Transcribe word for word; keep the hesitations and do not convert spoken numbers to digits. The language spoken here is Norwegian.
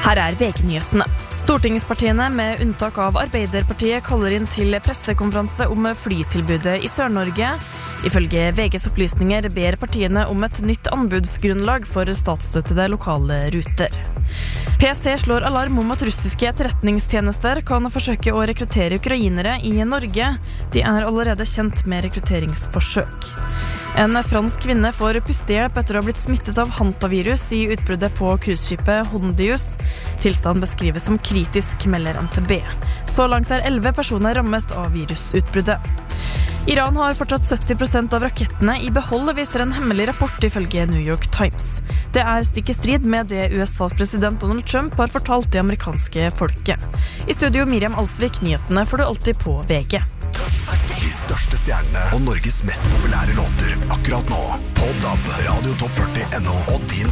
Her er V G-nyhetene. Stortingspartiene med unntak av Arbeiderpartiet kaller inn til pressekonferanse om flytilbudet i Sør-Norge. Ifølge V G's opplysninger ber partiene om et nytt anbudsgrunnlag for statsstøttede lokale ruter. P S T slår alarm om at russiske etterretningstjenester kan forsøke å rekruttere ukrainere i Norge. De er allerede kjent med rekrutteringsforsøk. En fransk kvinne får pustehjelp etter å ha blitt smittet av hantavirus i utbruddet på cruiseskipet Hondius. Tilstand beskrives som kritisk, melder N T B. Så langt er elleve personer rammet av virusutbruddet. Iran har fortsatt sytti prosent av rakettene i behold, viser en hemmelig rapport ifølge New York Times. Det er stikk i strid med det U S A's president Donald Trump har fortalt det amerikanske folket. I studio Miriam Alsvik, nyhetene får du alltid på V G. De største stjernene og Norges mest populære låter akkurat nå på D A B, Radio Topp førti punktum N O og din